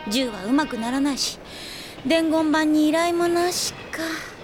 銃はうまくならないし、伝言板に依頼もなしか。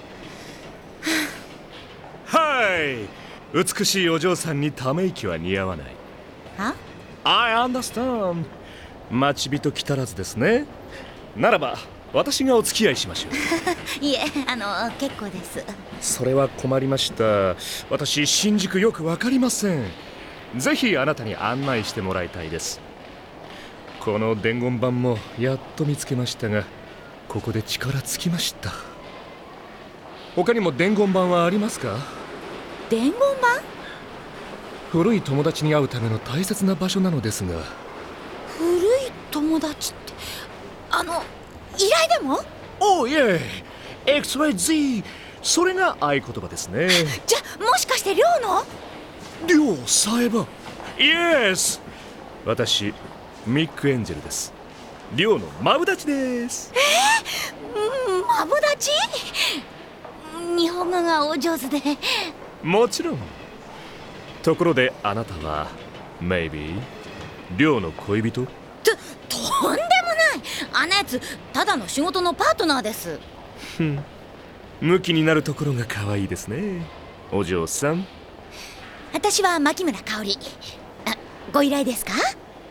はい、美しいお嬢さんにため息は似合わない。 は？ I understand。 待ち人来たらずですね。ならば私がお付き合いしましょう。 いえ、結構です。 それは困りました。私新宿よくわかりません。ぜひあなたに案内してもらいたいです。この伝言板もやっと見つけましたが、ここで力尽きました。他にも伝言板はありますか？ 伝言板？ 古い友達に会うための大切な場所なのですが。 古い友達って、依頼でも？ おいえ、XYZ、 それが合言葉ですね。 じゃ、もしかして寮の？ 寮さえば。イエス、私ミック・エンジェルです。寮のマブダチです。 マブダチ？日本語がお上手で。 もちろん。ところであなたは Maybe 寮の恋人？ とんでもない。あのやつただの仕事のパートナーです。 ムキになるところが可愛いですね、お嬢さん。 私は牧村香織。ご依頼ですか？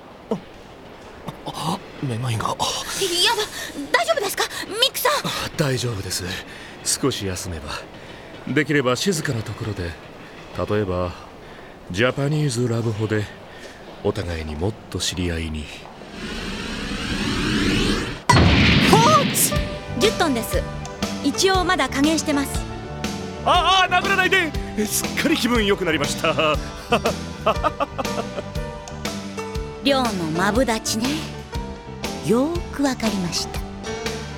めまいが。 やだ、大丈夫ですかミックさん？ 大丈夫です。少し休めば。できれば静かなところで、例えばジャパニーズラブホでお互いにもっと知り合いに。 10トンです。一応まだ加減してます。 殴らないで。すっかり気分良くなりました。 寮のマブダチね。よーくわかりました。